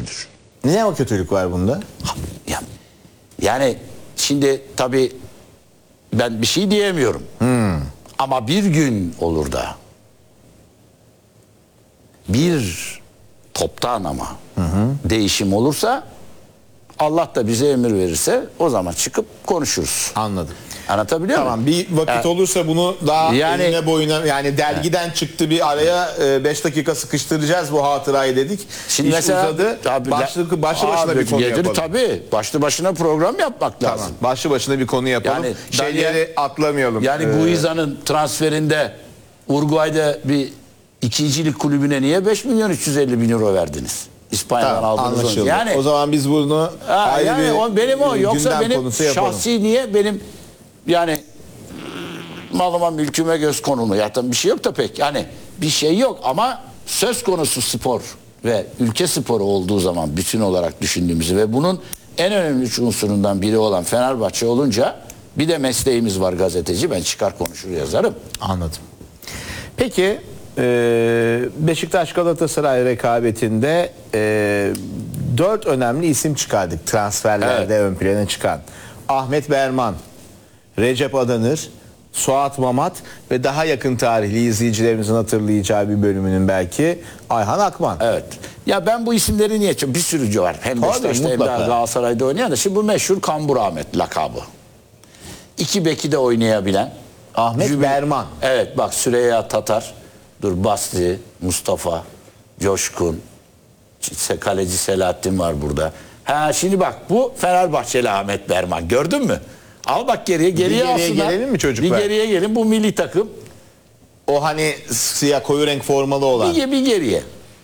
kötüdür. Ne o kötülük var bunda? Yani şimdi tabii ben bir şey diyemiyorum. Ama bir gün olur da bir toptan ama değişim olursa, Allah da bize emir verirse o zaman çıkıp konuşuruz. Anladım. Anlatabiliyor muyum? Tamam, bir vakit olursa bunu daha Yani- eline boyuna, yani dergiden çıktı bir araya 5 dakika sıkıştıracağız bu hatırayı dedik. Şimdi İş mesela uzadı. tabii, Başlı başına bir konu yapalım. Tabii başlı başına program yapmak lazım. Tamam. Başlı başına bir konu yapalım. Yani Şeyleri atlamayalım. Yani Guiza'nın transferinde Uruguay'da bir ikincilik kulübüne niye 5 milyon 350 bin euro verdiniz? İspanya'dan Tamam, aldınız onu. anlaşıldı. Yani O zaman biz bunu ayrı yani bir benim o yoksa gündem benim konusu yapalım. şahsi niye benim yani malıma mülküme göz konulu yatan bir şey yok da pek yani bir şey yok ama söz konusu spor ve ülke sporu olduğu zaman bütün olarak düşündüğümüzü ve bunun en önemli üç unsurundan biri olan Fenerbahçe olunca bir de mesleğimiz var, gazeteci, ben çıkar konuşur yazarım. Anladım. Peki Beşiktaş Galatasaray rekabetinde 4 önemli isim çıkardık transferlerde ön plana çıkan. Ahmet Berman, Recep Adanır, Suat Mamat ve daha yakın tarihli izleyicilerimizin hatırlayacağı bir bölümünün belki Ayhan Akman. Evet. Ya ben bu isimleri niye çok bir sürücü var. Hem Tabii, Beşiktaş'ta hem mutlaka. Galatasaray'da oynayan da şimdi bu meşhur Kambur Ahmet lakabı. İki beki de oynayabilen Ahmet Berman. Evet bak, Süreyya Tatar, Basri, Mustafa, Coşkun, kaleci Selahattin var burada. Ha şimdi bak, bu Fenerbahçeli Ahmet Berman, gördün mü? Al bak geriye geriye alsınlar. gelelim mi çocuklar? Bir geriye gelin, bu milli takım. O hani siyah koyu renk formalı olan. Bir geriye.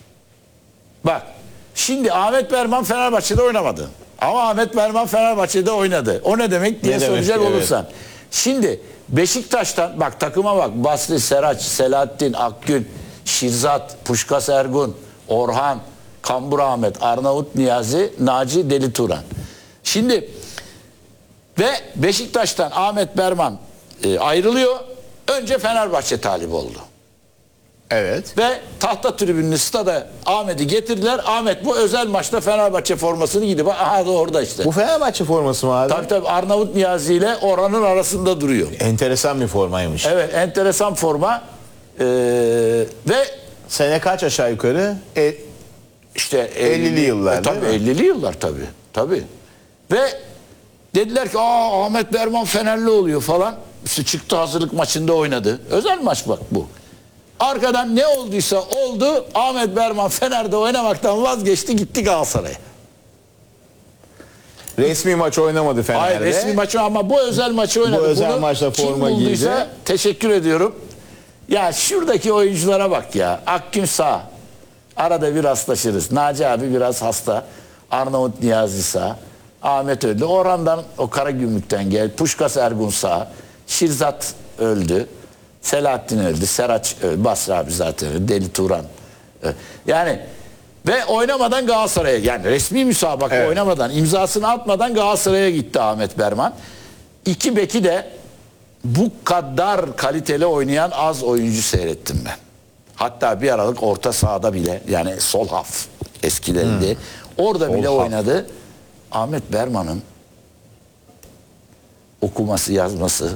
Bak şimdi Ahmet Berman Fenerbahçe'de oynamadı. Ama Ahmet Berman Fenerbahçe'de oynadı. O ne demek diye Ne demek soracak ki, evet. olursan. Şimdi Beşiktaş'tan bak, takıma bak. Basri, Seraç, Selahattin, Akgün, Şirzat, Puşkas Ergun, Orhan, Kambur Ahmet, Arnavut Niyazi, Naci, Deli Turan. Şimdi ve Beşiktaş'tan Ahmet Berman ayrılıyor. Önce Fenerbahçe talip oldu. Evet. Ve tahta tribününü stada Ahmet'i getirdiler. Ahmet bu özel maçta Fenerbahçe formasını giydi. Bak aha da orada işte. Bu Fenerbahçe forması mı abi? Tabii Arnavut Niyazi ile Orhan'ın arasında duruyor. Enteresan bir formaymış. Evet, enteresan forma. Ve Sene kaç aşağı yukarı? işte 50'li yıllar tabii değil mi? 50'li yıllar tabii. Tabii. Ve dediler ki Ahmet Berman Fenerli oluyor falan. İşte çıktı, hazırlık maçında oynadı. Özel maç bak bu. Arkadan ne olduysa oldu. Ahmet Berman Fener'de oynamaktan vazgeçti, gitti Galatasaray'a. Resmi maç oynamadı Fener'de. Hayır, resmi maçı ama bu özel maçı oynadı. Bu özel Bunu maçta forma kim bulduysa giydi. teşekkür ediyorum. Ya şuradaki oyunculara bak ya. Akgün sağ. Arada bir rastlaşırız. Naci abi biraz hasta. Arnavut Niyazi sağ. Ahmet öldü. Orhan'dan, o Karagümrük'ten gel. Puşkas Ergun sağ. Şirzat öldü. Selahattin öldü. Seraç öldü. Basri abi zaten öldü. Deli Turan. Yani ve oynamadan Galatasaray'a, yani resmi müsabaka oynamadan, imzasını atmadan Galatasaray'a gitti Ahmet Berman. İki beki de bu kadar kaliteli oynayan az oyuncu seyrettim ben. Hatta bir aralık orta sahada bile, yani sol haf eskilerinde orada bile oynadı. Ahmet Berman'ın okuması, yazması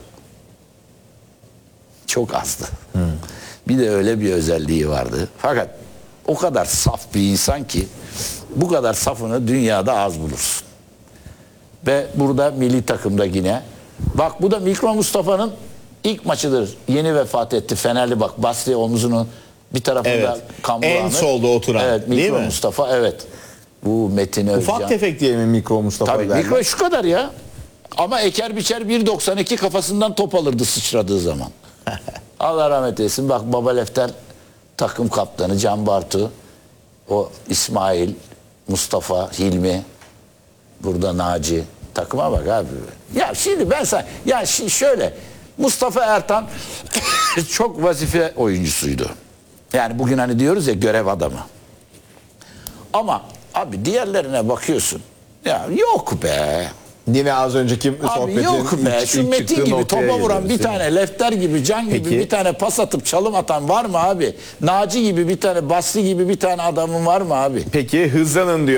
çok azdı. Bir de öyle bir özelliği vardı. Fakat o kadar saf bir insan ki bu kadar safını dünyada az bulursun. Ve burada milli takımda yine. Bak bu da Mikro Mustafa'nın ilk maçıdır. Yeni vefat etti. Fenerli bak. Basri omzunun bir tarafında Evet. Kambur En Ahmet. solda oturan. Evet, değil Mikro mi? Mustafa, evet. Bu Metin Özcan. Ufak tefek diye mi Mikro Mustafa Tabii derler? mikro şu kadar ya. Ama eker biçer 1.92 kafasından top alırdı sıçradığı zaman. Allah rahmet eylesin. Bak Baba Lefter takım kaptanı, Can Bartu, o İsmail, Mustafa, Hilmi, burada Naci. Takıma bak abi. Ya şimdi ben sana, ya şöyle, Mustafa Ertan çok vazife oyuncusuydu. Yani bugün hani diyoruz ya, görev adamı. Ama abi diğerlerine bakıyorsun. Ya yok be. Yine az önceki Abi sohbetin yok be. ilk Şu Metin çıktığı gibi noktaya topa vuran geliyoruz bir yani. tane, Lefter gibi, Can gibi Peki. bir tane pas atıp çalım atan var mı abi? Naci gibi bir tane, Basri gibi bir tane adamın var mı abi? Peki hızlanın diyor.